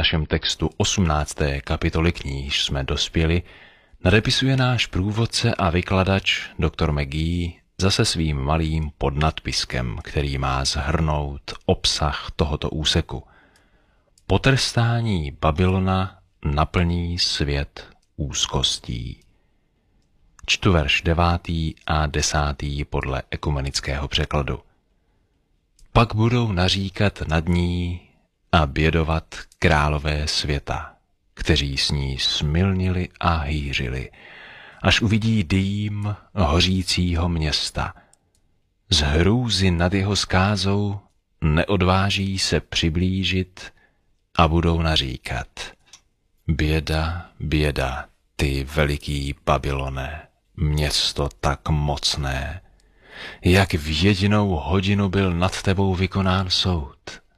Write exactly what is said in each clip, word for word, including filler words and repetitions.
našem textu osmnácté kapitoly kníž jsme dospěli, nadepisuje náš průvodce a vykladač doktor McGee zase svým malým podnadpiskem, který má shrnout obsah tohoto úseku. Potrestání Babylona naplní svět úzkostí. Čtu verš devátý a desátý podle ekumenického překladu. Pak budou naříkat nad ní a bědovat králové světa, kteří s ní smilnili a hýřili, až uvidí dým hořícího města. Z hrůzy nad jeho skázou neodváží se přiblížit a budou naříkat. Běda, běda, ty veliký Babylone, město tak mocné, jak v jedinou hodinu byl nad tebou vykonán soud.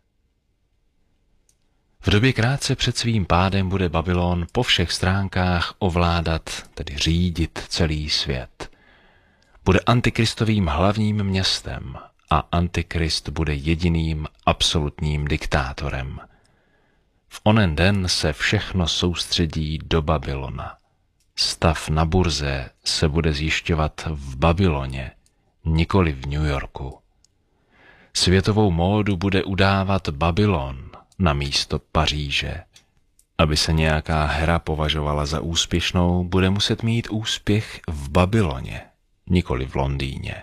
V době krátce před svým pádem bude Babylon po všech stránkách ovládat, tedy řídit celý svět. Bude antikristovým hlavním městem a antikrist bude jediným absolutním diktátorem. V onen den se všechno soustředí do Babylona. Stav na burze se bude zjišťovat v Babyloně, nikoli v New Yorku. Světovou módu bude udávat Babylon na místo Paříže. Aby se nějaká hra považovala za úspěšnou, bude muset mít úspěch v Babyloně, nikoli v Londýně.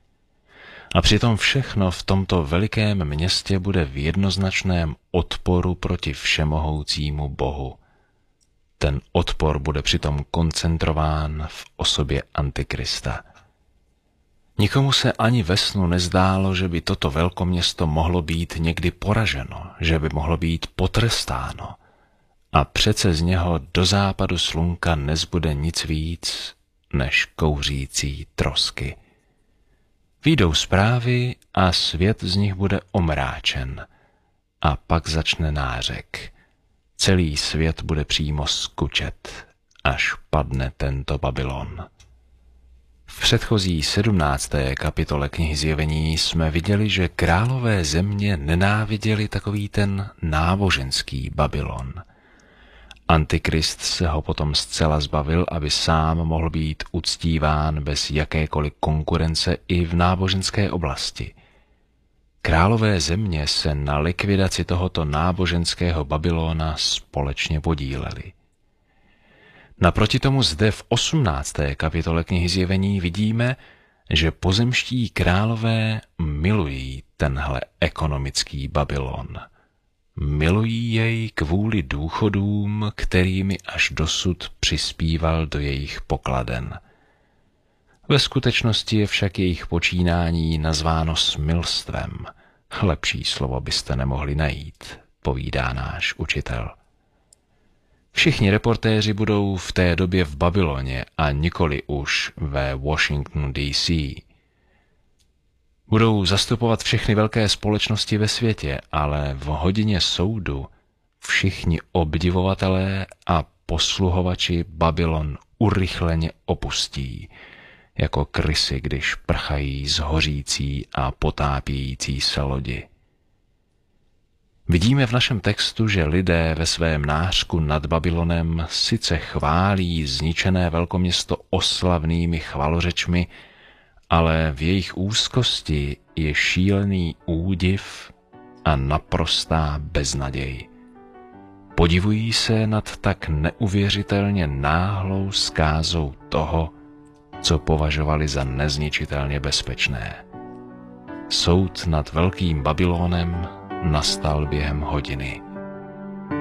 A přitom všechno v tomto velikém městě bude v jednoznačném odporu proti všemohoucímu Bohu. Ten odpor bude přitom koncentrován v osobě Antikrista. Nikomu se ani ve snu nezdálo, že by toto velkoměsto mohlo být někdy poraženo, že by mohlo být potrestáno. A přece z něho do západu slunka nezbude nic víc než kouřící trosky. Vyjdou zprávy a svět z nich bude omráčen. A pak začne nářek. Celý svět bude přímo skučet, až padne tento Babylon. V předchozí sedmnácté kapitole knihy Zjevení jsme viděli, že králové země nenáviděli takový ten náboženský Babylon. Antikrist se ho potom zcela zbavil, aby sám mohl být uctíván bez jakékoliv konkurence i v náboženské oblasti. Králové země se na likvidaci tohoto náboženského Babylona společně podíleli. Naproti tomu zde v osmnácté kapitole knihy Zjevení vidíme, že pozemští králové milují tenhle ekonomický Babylon. Milují jej kvůli důchodům, kterými až dosud přispíval do jejich pokladen. Ve skutečnosti je však jejich počínání nazváno smilstvem. Lepší slovo byste nemohli najít, povídá náš učitel. Všichni reportéři budou v té době v Babyloně a nikoli už ve Washingtonu D C Budou zastupovat všechny velké společnosti ve světě, ale v hodině soudu všichni obdivovatelé a posluhovači Babylon urychleně opustí, jako krysy, když prchají z hořící a potápějící se lodi. Vidíme v našem textu, že lidé ve svém nářku nad Babylonem sice chválí zničené velkoměsto oslavnými chvalořečmi, ale v jejich úzkosti je šílený údiv a naprostá beznaděj. Podivují se nad tak neuvěřitelně náhlou zkázou toho, co považovali za nezničitelně bezpečné. Soud nad velkým Babylonem nastal během hodiny.